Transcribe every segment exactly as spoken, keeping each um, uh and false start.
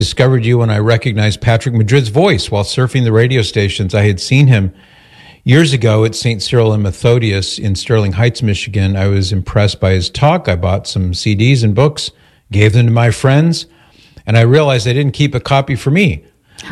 discovered you when I recognized Patrick Madrid's voice while surfing the radio stations. I had seen him years ago at Saint Cyril and Methodius in Sterling Heights, Michigan. I was impressed by his talk. I bought some C Ds and books, gave them to my friends, and I realized I didn't keep a copy for me.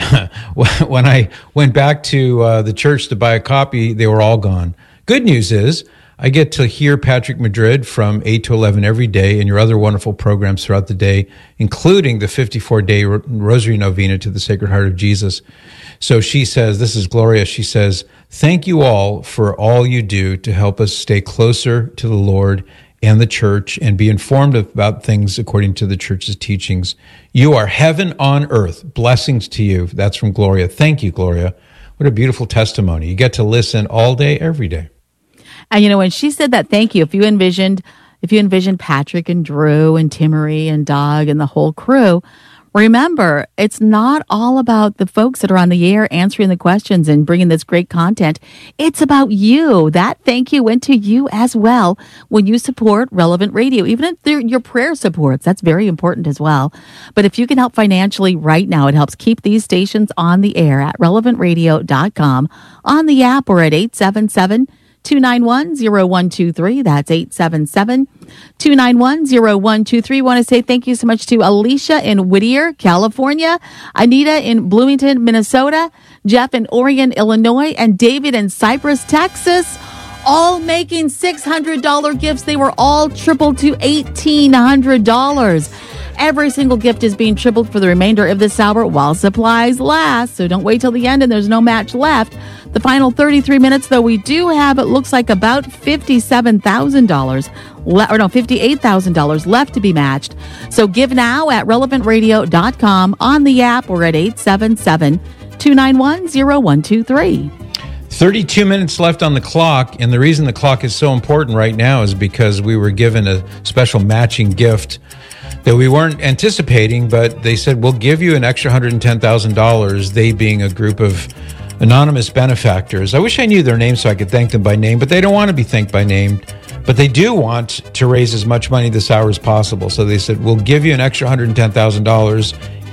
When I went back to uh, the church to buy a copy, they were all gone. Good news is I get to hear Patrick Madrid from eight to eleven every day and your other wonderful programs throughout the day, including the fifty-four day Rosary Novena to the Sacred Heart of Jesus. So she says, this is Gloria, she says, thank you all for all you do to help us stay closer to the Lord and the church and be informed about things according to the church's teachings. You are heaven on earth. Blessings to you. That's from Gloria. Thank you, Gloria. What a beautiful testimony. You get to listen all day, every day. And, you know, when she said that, thank you, if you envisioned, if you envisioned Patrick and Drew and Timmery and Doug and the whole crew, remember, it's not all about the folks that are on the air answering the questions and bringing this great content. It's about you. That thank you went to you as well when you support Relevant Radio, even if they're your prayer supports. That's very important as well. But if you can help financially right now, it helps keep these stations on the air at relevant radio dot com, on the app, or at eight seven seven, two nine one, zero one two three. That's eight seven seven, two nine one, zero one two three. Want to say thank you so much to Alicia in Whittier, California, Anita in Bloomington, Minnesota, Jeff in Oregon, Illinois, and David in Cypress, Texas, all making six hundred dollars gifts. They were all tripled to eighteen hundred dollars. Every single gift is being tripled for the remainder of this hour while supplies last. So don't wait till the end and there's no match left. The final thirty-three minutes, though, we do have, it looks like, about fifty-seven thousand dollars, le- or no, fifty-eight thousand dollars left to be matched. So give now at relevant radio dot com, on the app, or at eight seven seven, two nine one, zero one two three. thirty-two minutes left on the clock, and the reason the clock is so important right now is because we were given a special matching gift that we weren't anticipating, but they said, we'll give you an extra one hundred ten thousand dollars, they being a group of anonymous benefactors. I wish I knew their names so I could thank them by name, but they don't want to be thanked by name. But they do want to raise as much money this hour as possible. So they said, we'll give you an extra one hundred ten thousand dollars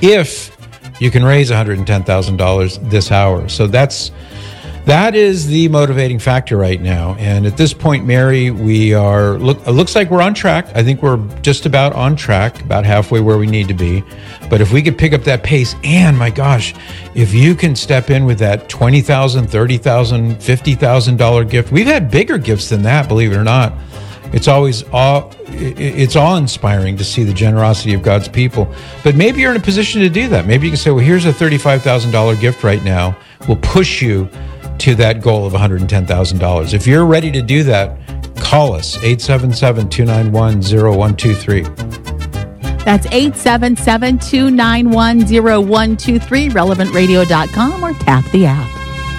if you can raise one hundred ten thousand dollars this hour. So that's That is the motivating factor right now. And at this point, Mary, we are, look, it looks like we're on track. I think we're just about on track, about halfway where we need to be. But if we could pick up that pace, and my gosh, if you can step in with that twenty thousand dollars, thirty thousand dollars, fifty thousand dollars gift, we've had bigger gifts than that, believe it or not. It's always awe, it's awe-inspiring to see the generosity of God's people. But maybe you're in a position to do that. Maybe you can say, well, here's a thirty-five thousand dollars gift right now. We'll push you to that goal of one hundred ten thousand dollars. If you're ready to do that, call us, eight seven seven, two nine one, zero one two three. That's eight seven seven, two nine one, zero one two three, relevant radio dot com, or tap the app.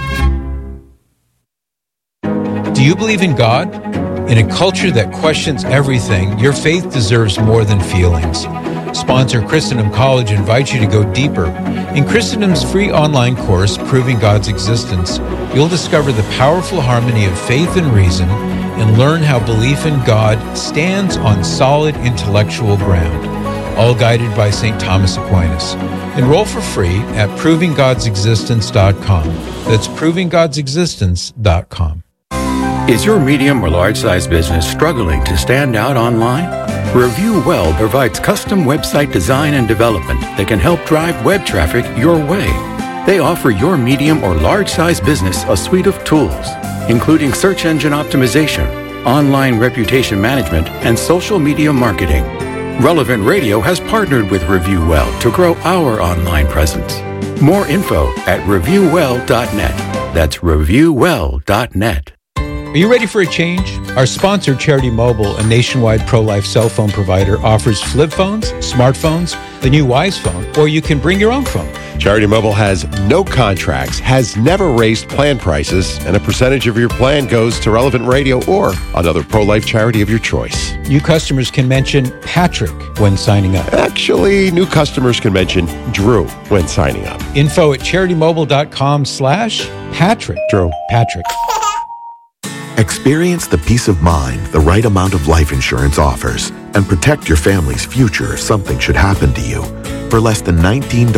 Do you believe in God? In a culture that questions everything, your faith deserves more than feelings. Sponsor Christendom College invites you to go deeper. In Christendom's free online course, Proving God's Existence, you'll discover the powerful harmony of faith and reason and learn how belief in God stands on solid intellectual ground, all guided by Saint Thomas Aquinas. Enroll for free at proving gods existence dot com. That's proving gods existence dot com. Is your medium or large-size business struggling to stand out online? Review Well provides custom website design and development that can help drive web traffic your way. They offer your medium or large-size business a suite of tools, including search engine optimization, online reputation management, and social media marketing. Relevant Radio has partnered with Review Well to grow our online presence. More info at review well dot net. That's review well dot net. Are you ready for a change? Our sponsor, Charity Mobile, a nationwide pro-life cell phone provider, offers flip phones, smartphones, the new Wise phone, or you can bring your own phone. Charity Mobile has no contracts, has never raised plan prices, and a percentage of your plan goes to Relevant Radio or another pro-life charity of your choice. New customers can mention Patrick when signing up. Actually, new customers can mention Drew when signing up. Info at charity mobile dot com slash Patrick. Drew. Patrick. Experience the peace of mind the right amount of life insurance offers and protect your family's future if something should happen to you. for less than nineteen dollars